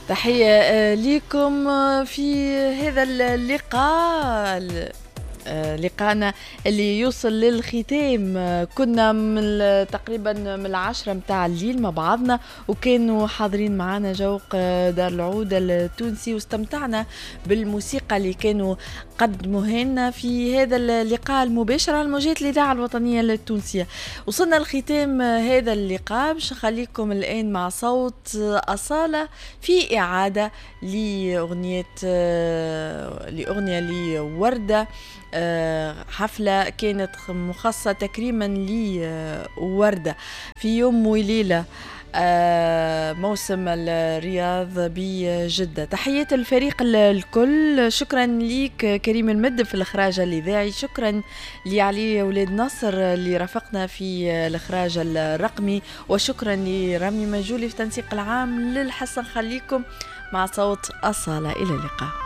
تحية ليكم في هذا اللقاء لقاءنا اللي يوصل للختام. كنا تقريبا من 10 متاع الليل مع بعضنا، وكانوا حاضرين معنا جوق دار العود التونسي، واستمتعنا بالموسيقى اللي كانوا قدموها لنا في هذا اللقاء المباشر على موجات الإذاعة الوطنية التونسية. وصلنا لختام هذا اللقاء، باش نخليكم الآن مع صوت أصالة في إعادة لأغنية لوردة، حفلة كانت مخصصة تكريما لوردة في يوم وليلة موسم الرياض بجدة. تحيات الفريق الكل، شكرا ليك كريم المد في الإخراج الإذاعي، شكرا لعلي ولاد نصر اللي رافقنا في الإخراج الرقمي، وشكرا لرامي مجولي في تنسيق العام للحصة. نخليكم مع صوت أصالة، إلى اللقاء.